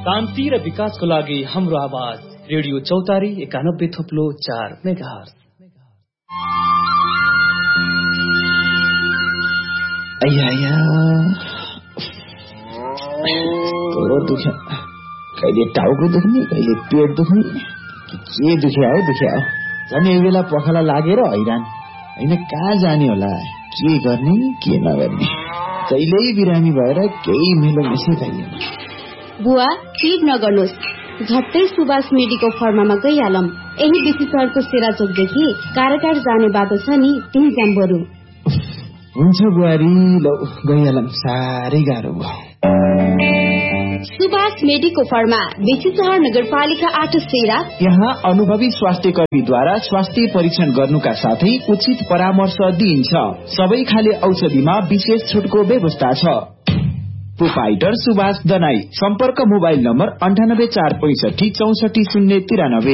शान्ति र विकासको लागि हाम्रो आवाज रेडियो चौतारी 91.4 मेगाहर्ज। कहिले टाउको दुख्ने, कहिले पेट दुख्ने, के दुख्या हो। झन् यो बेला पखाला लागेर हैरान होइन, कहाँ जाने होला, के गर्ने के नगर्ने। कहिल्यै बिरामी भएर केही मेलो मेसै खाइएन। बुवा फिड नगर्नुहोस्, झट्टै सुभाष मेडिकल फर्मामा गइहालौं। यही बेसी सहरको सेरा चोकदेखि काराटार जाने बाटो छ नि, त्यही जाम बरु। हुन्छ बुहारी, ल गइहालौं, साह्रै गाह्रो भयो। सुभाष मेडिकल फर्मा, बेसी सहर नगरपालिका 8 सेरा। यहाँ अनुभवी स्वास्थ्य कर्मीद्वारा स्वास्थ्य परीक्षण गर्नुका साथै उचित परामर्श दिइन्छ। सबै खाले औषधिमा विशेष छुटको व्यवस्था छ। प्रोपाइटर सुभाष दनाई। सम्पर्क मोबाइल नम्बर 9846 64 093।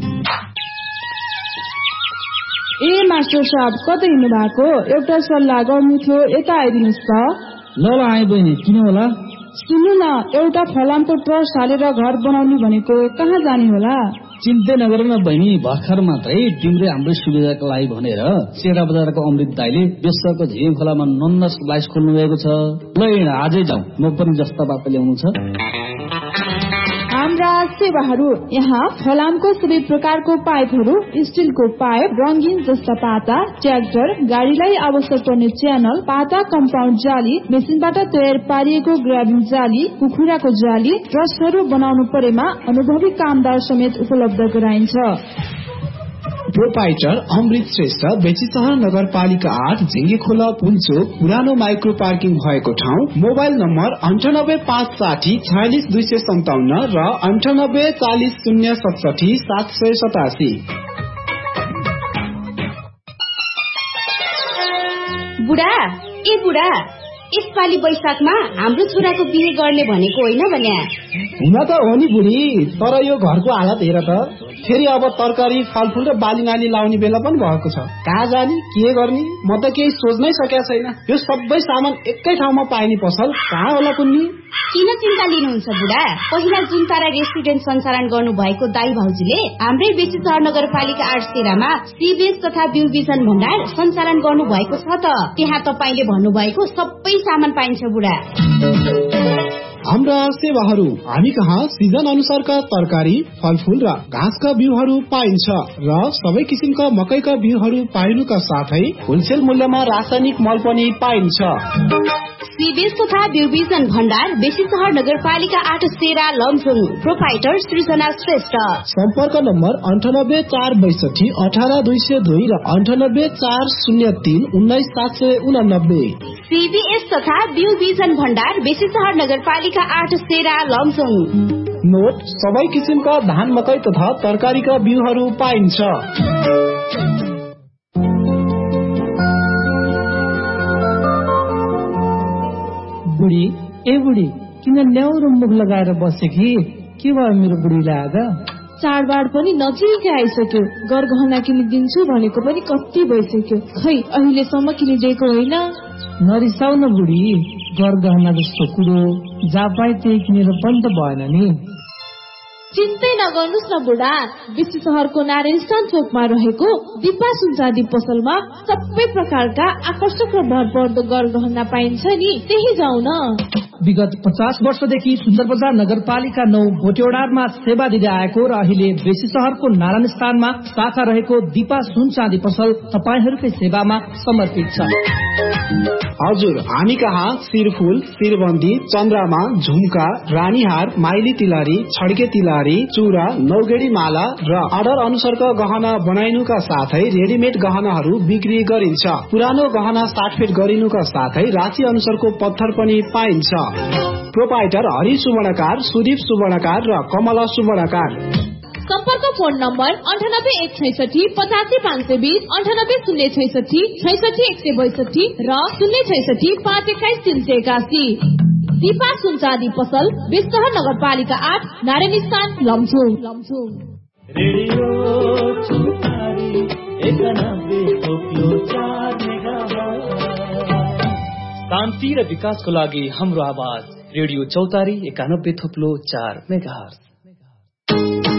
ए मास्टर साहब, कतै हिँड्नु भएको? एउटा सल्लाह गर्नु थियो, यता आइदिनुहोस् त। ल आए बहिनी, किन होला? सुन्नु न, एउटा फलामको ट्रस्ट हालेर घर बनाउने भनेको, कहाँ जाने होला? चिन्तै नगर न बहिनी, भर्खर मात्रै तिम्रै हाम्रै सुविधाको लागि भनेर सेरा बजारको अमृत दाइले बेसको झिम खोलामा नन्द स्लाइस खोल्नु भएको छ। ल आजै जाउँ, म पनि जस्ता बाटो ल्याउनु छ। हाम्रा सेवाहरू यहाँ फलामको सबै प्रकारको पाइपहरू, स्टिलको पाइप, रंगीन जस्ता पाता, ट्र्याक्टर, गाडीलाई आवश्यक पर्ने च्यानल, पाता कम्पाउन्ड जाली, मेसिनबाट तयार पारिएको ग्राबिङ जाली, कुखुराको जाली, ट्रस्टहरू बनाउनु परेमा अनुभवी कामदार समेत उपलब्ध गराइन्छ। प्रोपाइटर अमृत श्रेष्ठ, बेची सहर नगरपालिका 8 झिंगे खोला पुलचोक, पुरानो माइक्रो पार्किङ भएको ठाउँ। मोबाइल नम्बर 9856 46 257 र 98 40 067 787। बुढा ए बुढा, यसपालि वैशाखमा हाम्रो छोराको बिहे गर्ने भनेको होइन भन्या? हुन त हो नि बुढी, तर यो घरको हालत हेर त। फेरि अब तरकारी, फलफूल र बाली नाली लाउने बेला पनि भएको छ। कहाँ जाने, के गर्ने, म त केही सोच्नै सकेको छैन। यो सबै सामान एकै ठाउँमा पाइने पसल कहाँ होला कुन्नी? किन चिन्ता लिनुहुन्छ बुढा? पहिला जुन तारा रेस्टुरेन्ट सञ्चालन गर्नु भएको दाई भाउजूले हाम्रै बेसी सहर नगरपालिका 8 सेरामा सीबीएस तथा ब्यू विजन भण्डार सञ्चालन गर्नु भएको छ त। त्यहाँ तपाईले भन्नुभएको सबै सामान पाइन्छ बुढा। हाम्रा सेवाहरू, हामी कहाँ सिजन अनुसारका तरकारी, फलफूल र घाँसका बिउहरू पाइन्छ र सबै किसिमका मकैका बिउहरू पाइनुका साथै होलसेल मूल्यमा रासायनिक मल पनि पाइन्छ। सीबीएस तथा ब्यू विजन भण्डार, बेसी सहर नगरपालिका 8 सेरा लमजुङ। प्रोपाइटर सृजना श्रेष्ठ। सम्पर्क नम्बर 98 462 18 202 र 98 403 19 789। सीबीएस तथा ब्यू विजन भण्डार, बेसी सहर नगरपालिका 8 सेरा लमजुङ। नोट, सबै किसिमका धान, मकै तथा तरकारीका बिउहरू पाइन्छ। बुढी ए बुढी, किन ल्याउरो मुख लगाएर बसे कि? के भयो मेरो बुढीलाई आज? चाडबाड पनि नजिकै आइसक्यो, गरगहना किनिदिन्छु भनेको पनि कति भइसक्यो, खै अहिलेसम्म किनिदिएको होइन। नरिसाउ न बुढी, गरगहना जस्तो कुरो जहाँ पाए त्यही किनेर पनि त भएन नि। चिन्तै नगर्नुहोस् न बुढा, बेसी सहरको नारायण स्थान चोकमा रहेको दिपा सुनचाँदी पसलमा सबै प्रकारका आकर्षक र भरपर्दो गरगहना पाइन्छ नि, त्यही जाउँ न। विगत 50 वर्षदेखि सुन्दर बजार नगरपालिका 9 भोटेडारमा सेवा दिँदै आएको र अहिले बेसी सहरको नारायण स्थानमा शाखा रहेको दिपा सुनचाँदी पसल तपाईहरूकै सेवामा समर्पित छ। हजुर, हामी कहाँ शिरफुल, शिरबन्दी, चन्द्रमा, झुम्का, रानीहार, माइली तिलहरी, छड्के तिलहरी, चूरा, नौगेडी माला र अर्डर अनुसारका गहना बनाइनुका साथै रेडिमेड गहनाहरू बिक्री गरिन्छ। पुरानो गहना साटफेट गरिनुका साथै राशि अनुसारको पत्थर पनि पाइन्छ। प्रोपाइटर हरि सुवर्णकार, सुदीप सुवर्णकार र कमला सुवर्णकार। सम्पर्क फोन नम्बर 98 166 85 520, 98 066 66 162 र 066 521 381। दिपा सुनचाँदी पसल, बेसी सहर नगरपालिका 8 नारायण स्थान लमजुङ। रेडियो चौतारी 91.4 मेगाहर्ज। शान्ति र विकासको लागि हाम्रो आवाज रेडियो चौतारी 91.4 मेगाहर्ज।